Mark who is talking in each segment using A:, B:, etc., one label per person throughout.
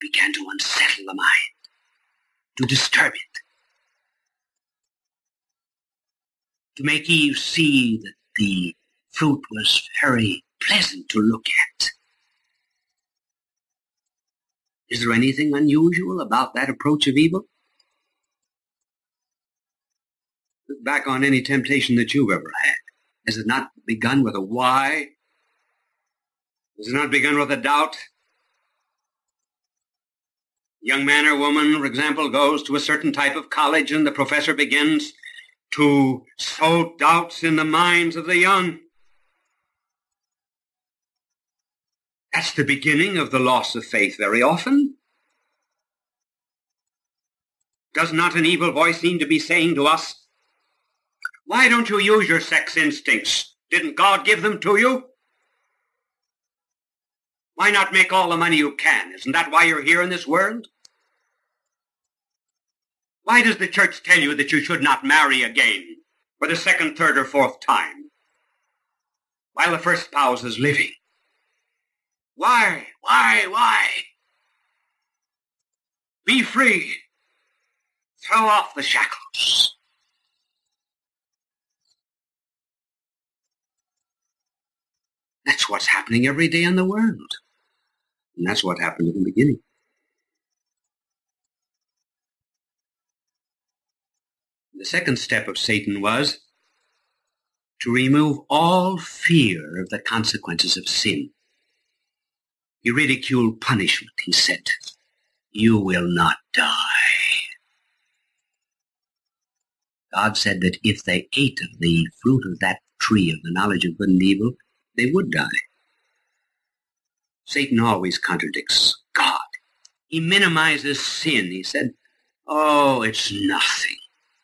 A: began to unsettle the mind, to disturb it, to make Eve see that the fruit was very pleasant to look at. Is there anything unusual about that approach of evil? Look back on any temptation that you've ever had. Has it not begun with a why? Has it not begun with a doubt? Young man or woman, for example, goes to a certain type of college and the professor begins to sow doubts in the minds of the young. That's the beginning of the loss of faith very often. Does not an evil voice seem to be saying to us, why don't you use your sex instincts? Didn't God give them to you? Why not make all the money you can? Isn't that why you're here in this world? Why does the church tell you that you should not marry again for the second, third, or fourth time while the first spouse is living? Why? Be free. Throw off the shackles. That's what's happening every day in the world. And that's what happened in the beginning. The second step of Satan was to remove all fear of the consequences of sin. He ridiculed punishment. He said, you will not die. God said that if they ate of the fruit of that tree of the knowledge of good and evil, they would die. Satan always contradicts God. He minimizes sin. He said, oh, it's nothing.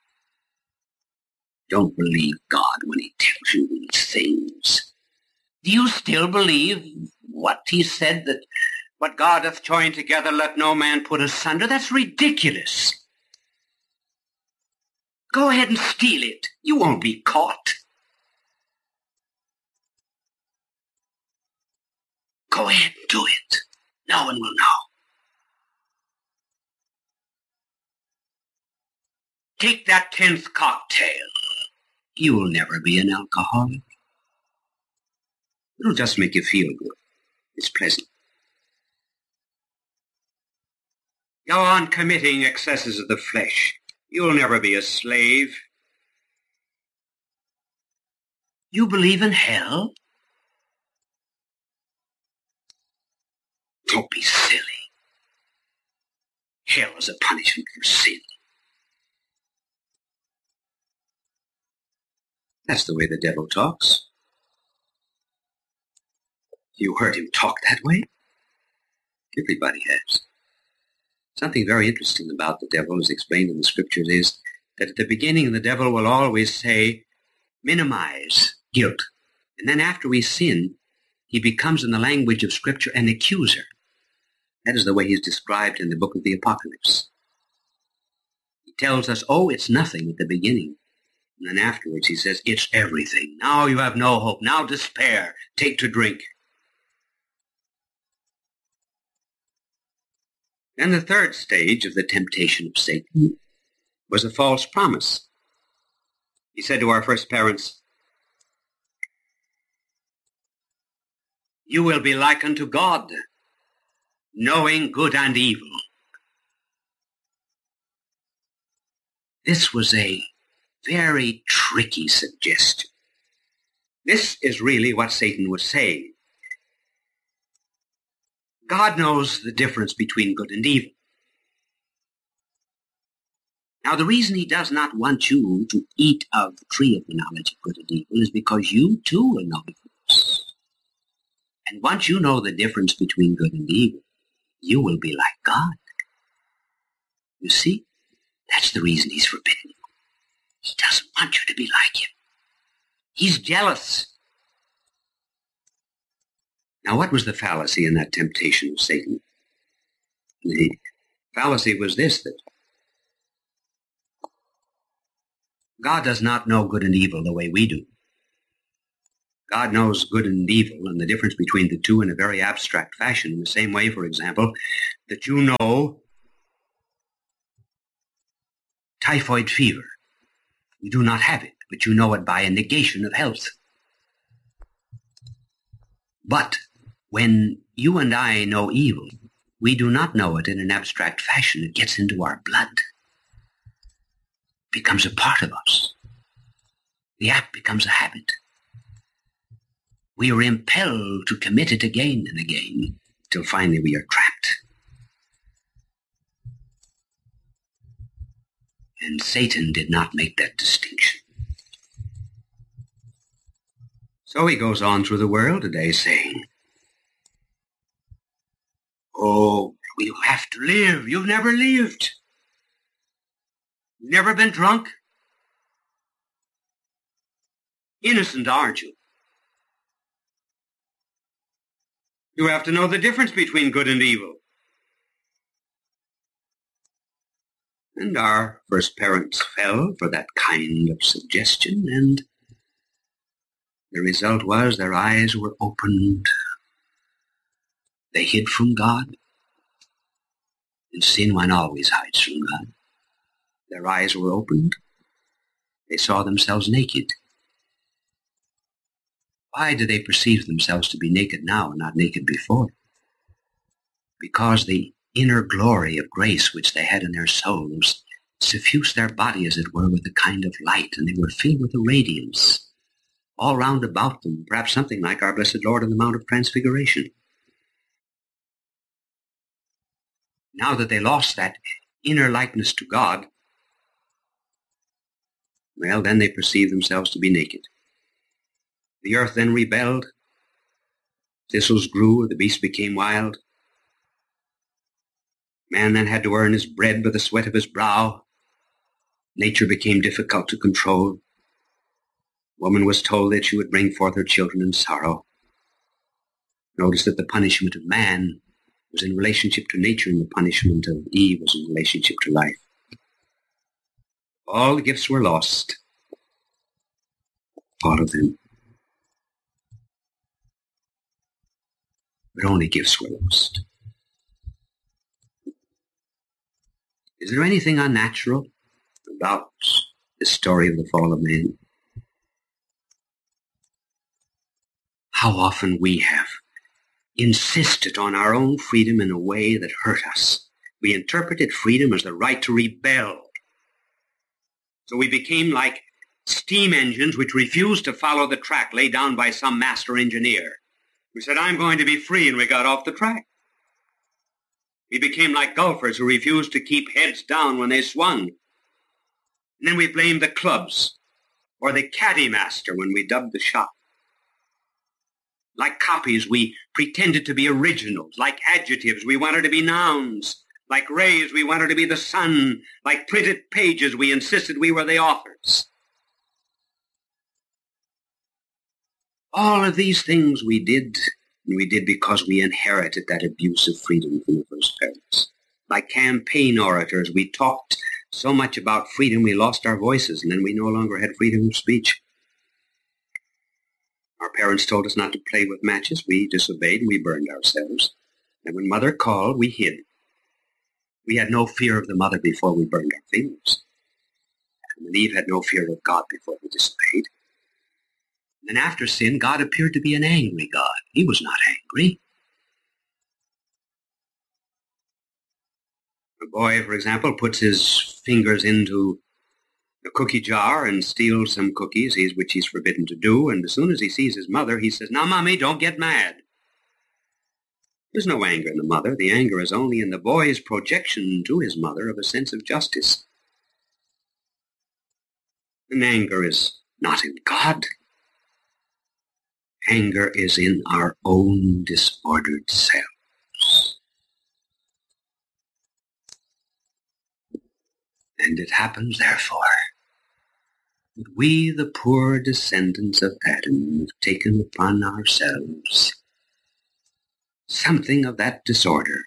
A: Don't believe God when he tells you these things. Do you still believe what he said, that what God hath joined together, let no man put asunder? That's ridiculous. Go ahead and steal it. You won't be caught. Go ahead and do it. No one will know. Take that 10th cocktail. You will never be an alcoholic. It'll just make you feel good. It's pleasant. Go on committing excesses of the flesh. You'll never be a slave. You believe in hell? Don't be silly. Hell is a punishment for sin. That's the way the devil talks. You heard him talk that way? Everybody has. Something very interesting about the devil, as explained in the scriptures, is that at the beginning the devil will always say, minimize guilt. And then after we sin, he becomes, in the language of scripture, an accuser. That is the way he's described in the book of the Apocalypse. He tells us, oh, it's nothing at the beginning. And then afterwards he says, it's everything. Now you have no hope. Now despair. Take to drink. And the third stage of the temptation of Satan was a false promise. He said to our first parents, you will be like unto God, knowing good and evil. This was a very tricky suggestion. This is really what Satan was saying. God knows the difference between good and evil. Now, the reason he does not want you to eat of the tree of the knowledge of good and evil is because you too will know the difference. And once you know the difference between good and evil, you will be like God. You see, that's the reason he's forbidden you. He doesn't want you to be like him. He's jealous. Now, what was the fallacy in that temptation of Satan? The fallacy was this, that God does not know good and evil the way we do. God knows good and evil and the difference between the two in a very abstract fashion. In the same way, for example, that you know typhoid fever. You do not have it, but you know it by a negation of health. But when you and I know evil, we do not know it in an abstract fashion. It gets into our blood. It becomes a part of us. The act becomes a habit. We are impelled to commit it again and again, till finally we are trapped. And Satan did not make that distinction. So he goes on through the world today saying, oh, you have to live. You've never lived. You've never been drunk. Innocent, aren't you? You have to know the difference between good and evil. And our first parents fell for that kind of suggestion, and the result was their eyes were opened. They hid from God, and sin one always hides from God. Their eyes were opened. They saw themselves naked. Why do they perceive themselves to be naked now and not naked before? Because the inner glory of grace which they had in their souls suffused their body, as it were, with a kind of light, and they were filled with a radiance all round about them, perhaps something like our blessed Lord on the Mount of Transfiguration. Now that they lost that inner likeness to God, well, then they perceived themselves to be naked. The earth then rebelled. Thistles grew, the beast became wild. Man then had to earn his bread by the sweat of his brow. Nature became difficult to control. Woman was told that she would bring forth her children in sorrow. Notice that the punishment of man was in relationship to nature, and the punishment of Eve was in relationship to life. All the gifts were lost. All of them. But only gifts were lost. Is there anything unnatural about the story of the fall of man? How often we have insisted on our own freedom in a way that hurt us. We interpreted freedom as the right to rebel. So we became like steam engines which refused to follow the track laid down by some master engineer. We said, I'm going to be free, and we got off the track. We became like golfers who refused to keep heads down when they swung. And then we blamed the clubs or the caddy master when we dubbed the shot. Like copies, we pretended to be originals. Like adjectives, we wanted to be nouns. Like rays, we wanted to be the sun. Like printed pages, we insisted we were the authors. All of these things we did, and we did because we inherited that abuse of freedom from the first parents. Like campaign orators, we talked so much about freedom we lost our voices, and then we no longer had freedom of speech. Our parents told us not to play with matches. We disobeyed and we burned ourselves. And when Mother called, we hid. We had no fear of the mother before we burned our fingers. And Eve had no fear of God before we disobeyed. And after sin, God appeared to be an angry God. He was not angry. A boy, for example, puts his fingers into a cookie jar and steals some cookies, which he's forbidden to do, and as soon as he sees his mother, he says, "Now, Mommy, don't get mad." There's no anger in the mother. The anger is only in the boy's projection to his mother of a sense of justice. And anger is not in God. Anger is in our own disordered selves. And it happens, therefore, that we, the poor descendants of Adam, have taken upon ourselves something of that disorder.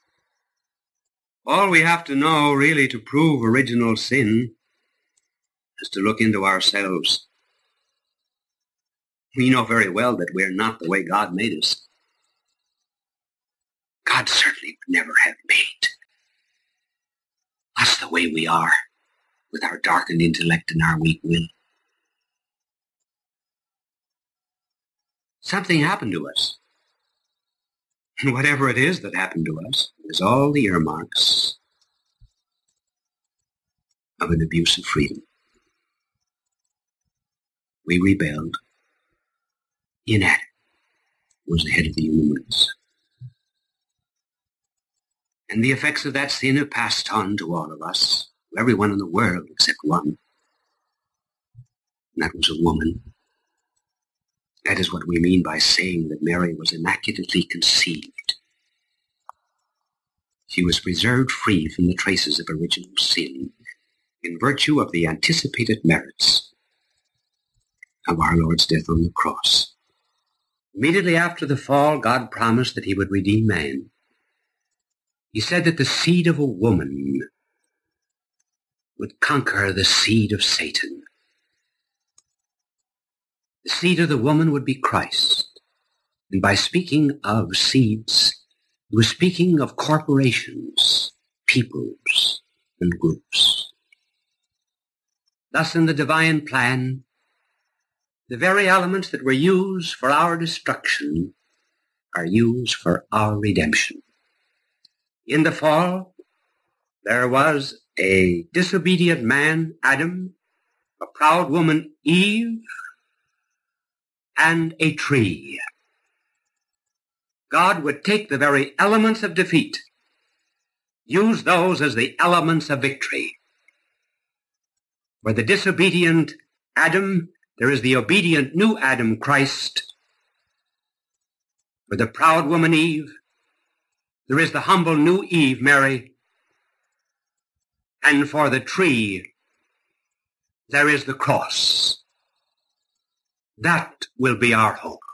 A: All we have to know, really, to prove original sin is to look into ourselves. We know very well that we're not the way God made us. God certainly would never have made us the way we are, with our darkened intellect and our weak will. Something happened to us. And whatever it is that happened to us is all the earmarks of an abuse of freedom. We rebelled. In Adam was the head of the human race. And the effects of that sin have passed on to all of us, to everyone in the world except one. And that was a woman. That is what we mean by saying that Mary was immaculately conceived. She was preserved free from the traces of original sin in virtue of the anticipated merits of our Lord's death on the cross. Immediately after the fall, God promised that he would redeem man. He said that the seed of a woman would conquer the seed of Satan. The seed of the woman would be Christ. And by speaking of seeds, he was speaking of corporations, peoples, and groups. Thus, in the divine plan, the very elements that were used for our destruction are used for our redemption. In the fall, there was a disobedient man, Adam, a proud woman, Eve, and a tree. God would take the very elements of defeat, use those as the elements of victory. For the disobedient Adam, there is the obedient new Adam, Christ. For the proud woman, Eve, there is the humble new Eve, Mary. And for the tree, there is the cross. That will be our hope.